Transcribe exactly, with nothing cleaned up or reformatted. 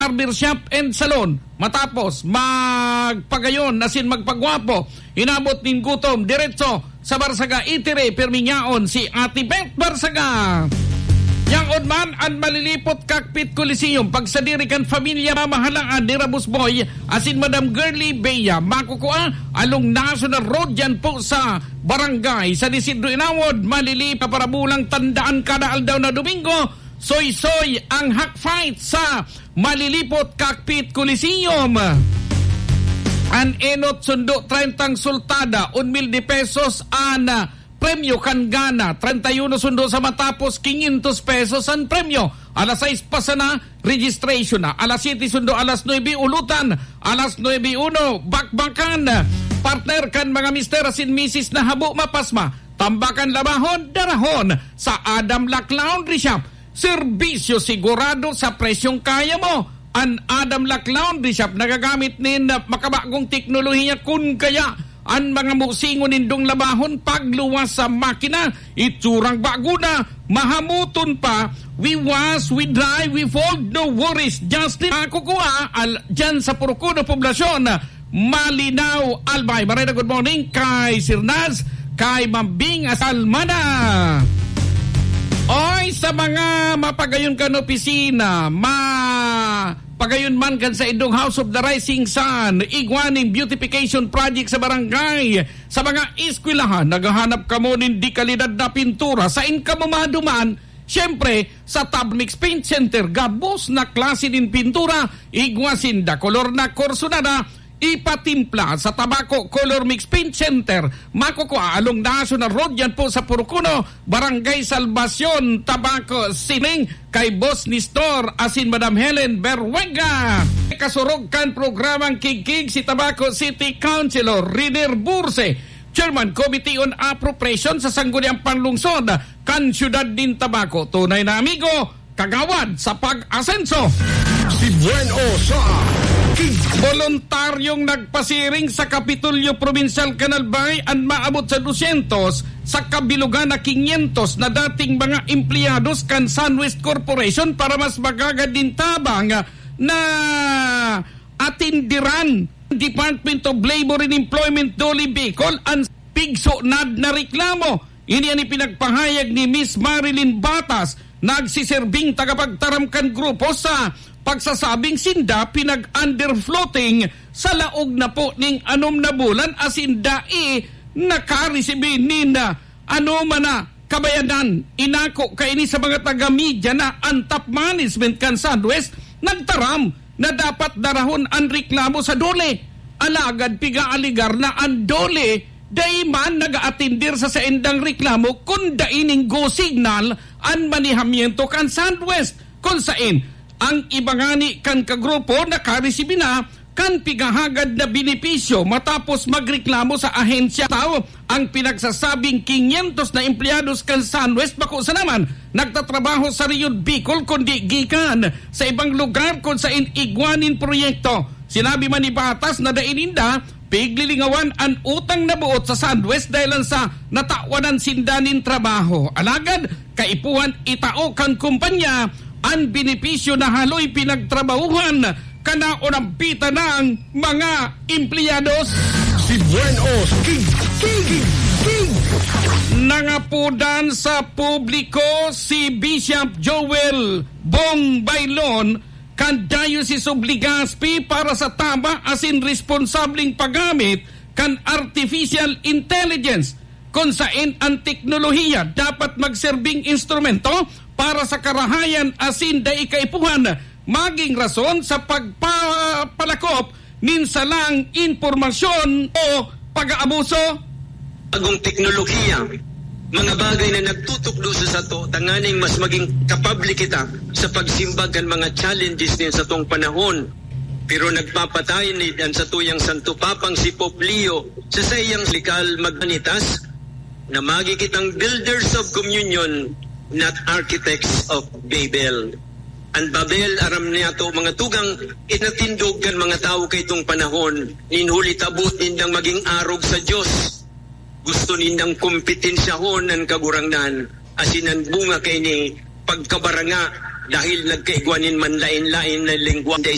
barbershop and salon. Matapos magpagayon, nasin magpagwapo, inabot nin gutom, diretso sa Barsaga itire, perminyaon si Ate Beth Barsaga. Yang odman ang malilipot cockpit Coliseum, pagsadirikan familia mamahalaan ni Rabus Boy, asin Madam Girly Bea, makukua along National Road yan po sa barangay sa Isidro Inawod, malilipa para bulang tandaan kada aldaw na Domingo. Soy-soy ang hack fight sa malilipot cockpit Coliseum. An enot sundo trentang sultada, un mil de pesos an premyo kan gana, treinta y uno sundo sa matapos quinientos pesos ang premyo. Alas sais pasa na registration na. Alas siete sundo, alas nueve ulutan, alas nueve uno bakbakan. Partner kan mga mister asin misis na habo mapasma. Tambakan labahon, darahon sa Adam Lack Laundry Shop. Serbisyo sigurado sa presyong kaya mo. An Adam Lack Laundry Shop nagagamit nin makabagong teknolohiya kun kaya an mga musingon nindong labahon pagluwas sa makina itsurang bago na mahamuton pa. We wash, we dry, we fold, no worries. Just kukuha al dyan sa Purukudo Poblasyon, Malinaw, Albay. Marina, good morning kay Sir Naz, kay Mambing Asalmana. Oy, sa mga mapagayon kan opisina, mapagayon man kan sa Indong House of the Rising Sun, igwaning beautification project sa barangay, sa mga eskwelahan, naghahanap ka mo ng di kalidad na pintura, sa inka mo maduman, syempre, sa Tabmix Paint Center, gabos na klase din pintura, igwasin da kolor na korsunada, ipatimpla sa Tabako Color Mix Paint Center, makukuha along National Road yan po sa Purukuno, Barangay Salvacion, Tabako, Sining, kay Boss Nistor asin Madam Helen Berwega. Kasurog kan programang Kigkig si Tabako City Councilor Riner Burse, Chairman Committee on Appropriation sa Sangguniang Panlungsod kan Syudad din Tabako. Tunay na amigo, kagawad sa pag-asenso. Si Bueno sa voluntaryong nagpasiring sa Kapitolyo Provincial Canalbay ang maabot sa dosyentos sa kabilugan na quinientos na dating mga empleyados kan Sunwest Corporation para mas magagad din tabang na atindiran Department of Labor and Employment Doli Bicol ang pigso nad na reklamo. Ini ang ipinagpahayag ni Miss Marilyn Batas, nagsiserbing tagapagtaramkan grupo sa pagsasabing sinda pinag-underfloating sa laog na po ning anom na bulan asin dai nakaresibinin na ano man na kabayanan. Inako kaini sa mga taga-media na ang top management kan Southwest nagtaram na dapat darahon ang reklamo sa dole. Alagad piga-aligar na ang dole day man nag-aatindir sa saendang reklamo kung daining go signal ang manihamiento kan Southwest kung sain ang ibangani kan kagrupo nakaresibin na kan pigahagad na benepisyo matapos magreklamo sa ahensya tao. Ang pinagsasabing quinientos na empleyados kan Sunwest bako sa naman nagtatrabaho sa Riyod Bicol kundi gikan sa ibang lugar kung sa inigwanin proyekto. Sinabi man ni Batas na daininda piglilingawan ang utang na buot sa Sunwest dahil sa natawanan sindanin trabaho. Alagad kaipuhan itao kan kumpanya ang benepisyo na haloy pinagtrabahuhan kana onampita ng mga empleyados. Si Buenos King King King nangapudan sa publiko si Bishop Joel Bong Bailon kan Diocese of Legazpi para sa tama asin responsabling paggamit kan artificial intelligence kung saan ang teknolohiya dapat magserbing instrumento para sa karahayan asin da ikaipuhan maging rason sa pagpapalakop ninsalang impormasyon o pag-aabuso. Agong teknolohiya, mga bagay na nagtutuklo sa sato, tanganing mas maging kapabli kita sa pagsimbag kan mga challenges din sa tong panahon. Pero nagpapatay ni dan sa tuyang Santo Papang si Pope Leo sa sayang likal magmanitas na magi kitang builders of communion, not architects of Babel. Ang Babel, aram niya to mga tugang inatindog kan mga tao kay itong panahon. Ninhuli tabot nindang maging arog sa Diyos. Gusto nindang kompetensyahon ng kagurangnan. Asinan bunga kay ni pagkabaranga dahil nagkaigwanin man lain-lain na lingwa